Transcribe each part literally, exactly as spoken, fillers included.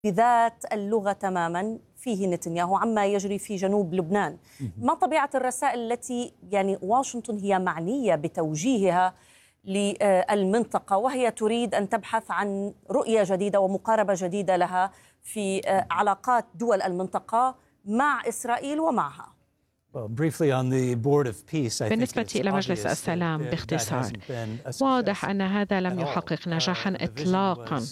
بذات اللغة تماما فيه نتنياهو عما يجري في جنوب لبنان. ما طبيعة الرسائل التي يعني واشنطن هي معنية بتوجيهها للمنطقة وهي تريد أن تبحث عن رؤية جديدة ومقاربة جديدة لها في علاقات دول المنطقة مع إسرائيل ومعها؟ بالنسبة إلى مجلس السلام باختصار، واضح أن هذا لم يحقق نجاحا إطلاقا،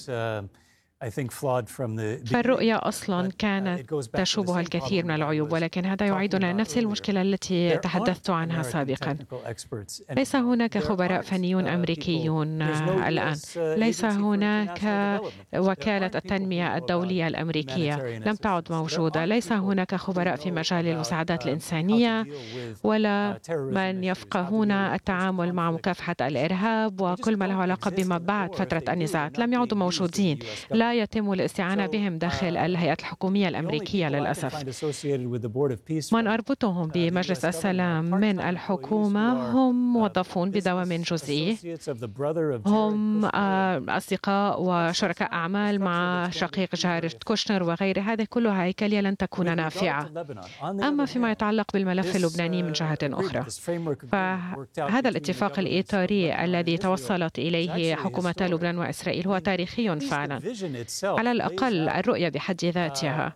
فالرؤية أصلا كانت تشوبها الكثير من العيوب، ولكن هذا يعيدنا نفس المشكلة التي تحدثت عنها سابقا. ليس هناك خبراء فنيون أمريكيون الآن، ليس هناك وكالة التنمية الدولية الأمريكية لم تعد موجودة، ليس هناك خبراء في مجال المساعدات الإنسانية ولا من يفقهون التعامل مع مكافحة الإرهاب وكل ما له علاقة بما بعد فترة النزاعات، لم يعدوا موجودين. لا يتم الاستعانة بهم داخل الهيئات الحكومية الأمريكية للأسف. من أربطهم بمجلس السلام من الحكومة هم موظفون بدوام جزئي، هم أصدقاء وشركاء أعمال مع شقيق جارج كوشنر وغيره. هذه كلها هيكلية لن تكون نافعة. أما فيما يتعلق بالملف اللبناني من جهة أخرى، فهذا الاتفاق الإطاري الذي توصلت إليه حكومتا لبنان وإسرائيل هو تاريخي فعلا. على الأقل الرؤية بحد ذاتها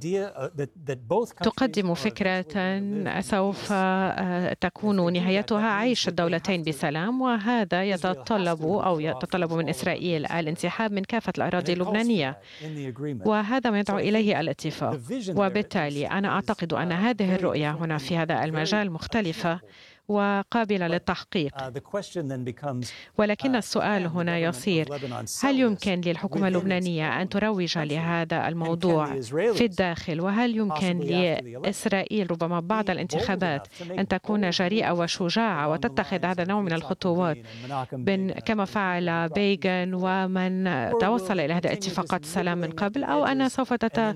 تقدم فكرة سوف تكون نهايتها عيش الدولتين بسلام، وهذا يتطلب أو يتطلب من إسرائيل الانسحاب من كافة الأراضي اللبنانية، وهذا ما يدعو إليه الاتفاق. وبالتالي أنا أعتقد أن هذه الرؤية هنا في هذا المجال مختلفة وقابلة للتحقيق، ولكن السؤال هنا يصير: هل يمكن للحكومة اللبنانية أن تروج لهذا الموضوع في الداخل؟ وهل يمكن لإسرائيل ربما بعد الانتخابات أن تكون جريئة وشجاعة وتتخذ هذا النوع من الخطوات كما فعل بيغن ومن توصل إلى هذه اتفاقات السلام من قبل، أو أن سوف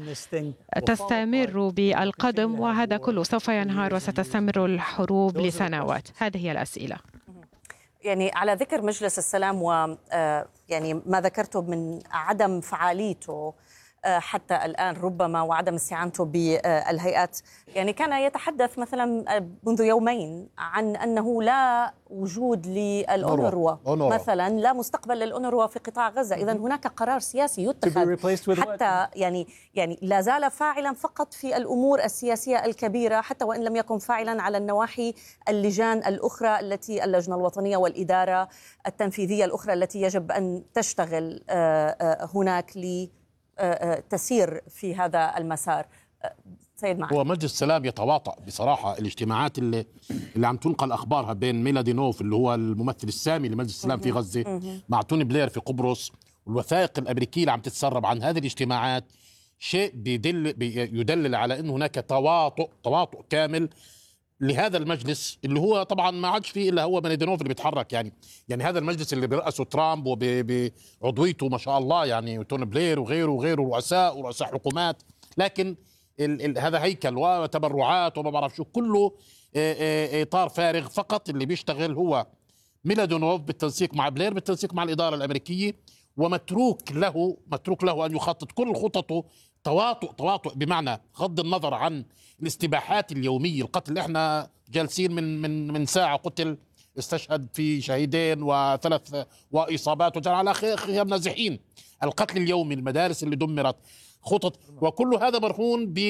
تستمر بالقدم وهذا كله سوف ينهار وستستمر الحروب لسنوات؟ هذه هي الأسئلة. يعني على ذكر مجلس السلام و يعني ما ذكرته من عدم فعاليته حتى الآن ربما وعدم استعانته بالهيئات، يعني كان يتحدث مثلا منذ يومين عن أنه لا وجود للأونروا مثلا، لا مستقبل للأونروا في قطاع غزة. إذن هناك قرار سياسي يتخذ حتى يعني يعني لا زال فاعلا فقط في الأمور السياسية الكبيرة، حتى وإن لم يكن فاعلا على النواحي اللجان الأخرى التي اللجنة الوطنية والإدارة التنفيذية الأخرى التي يجب أن تشتغل هناك ل تسير في هذا المسار. سيد معين، هو مجلس السلام يتواطأ بصراحة. الاجتماعات اللي اللي عم تنقل أخبارها بين ميلادينوف اللي هو الممثل السامي لمجلس السلام في غزة مع توني بلير في قبرص، والوثائق الأمريكية اللي عم تتسرب عن هذه الاجتماعات، شيء بيدل يدلل على أنه هناك تواطؤ تواطؤ كامل لهذا المجلس اللي هو طبعا ما عادش فيه الا هو ميلادينوف اللي بيتحرك. يعني يعني هذا المجلس اللي بيرأسه ترامب وبعضويته ما شاء الله، يعني وتوني بلير وغيره وغيره رؤساء ورؤساء حكومات، لكن ال ال هذا هيكل وتبرعات وما بعرف شو، كله اطار فارغ. فقط اللي بيشتغل هو ميلادينوف بالتنسيق مع بلير، بالتنسيق مع الاداره الامريكيه، ومتروك له متروك له ان يخطط كل خططه تواطؤ تواطؤ بمعنى غض النظر عن الاستباحات اليوميه. القتل، احنا جالسين من من من ساعه قتل استشهد في شهيدين وثلاث واصابات وجرى على خيام نازحين. القتل اليومي، المدارس اللي دمرت، خطط، وكل هذا مرهون ب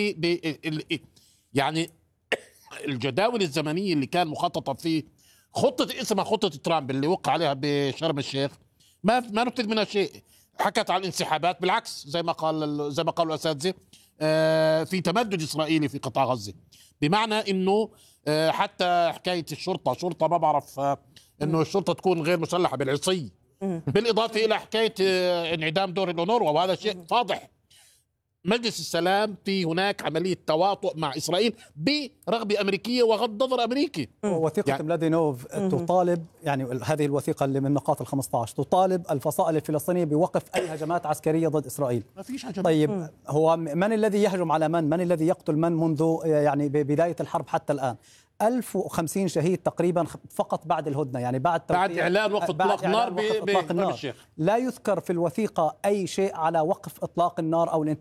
يعني الجداول الزمنيه اللي كان مخططه في خطه اسمها خطه ترامب اللي وقع عليها بشرم الشيخ. ما ما نفذ منها شيء. حكت عن الانسحابات، بالعكس زي ما قال زي ما قالوا الاساتذه آه في تمدد اسرائيلي في قطاع غزه، بمعنى انه آه حتى حكايه الشرطه شرطه ما بعرف آه انه الشرطه تكون غير مسلحه بالعصي، بالاضافه الى حكايه آه انعدام دور الأونروا، وهذا شيء واضح. مجلس السلام في هناك عملية تواطؤ مع إسرائيل برغبة أمريكية وغض نظر أمريكي. وثيقة يعني ميلادينوف تطالب، يعني هذه الوثيقة اللي من نقاط الخمسة عشر تطالب الفصائل الفلسطينية بوقف أي هجمات عسكرية ضد إسرائيل. ما فيش هجمات. طيب مم. هو من الذي يهجم على من؟ من الذي يقتل من منذ يعني بداية الحرب حتى الآن؟ ألف وخمسين شهيد تقريبا فقط بعد الهدنة، يعني بعد بعد إعلان وقف إطلاق النار. لا يذكر في الوثيقة أي شيء على وقف إطلاق النار أو الانتهاء